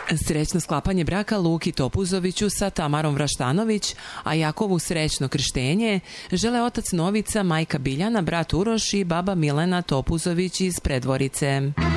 Srećno sklapanje braka Luki Topuzoviću sa Tamarom Vraštanović, a Jakovu srećno krštenje žele otac Novica, majka Biljana, brat Uroš i baba Milena Topuzović iz Predvorice.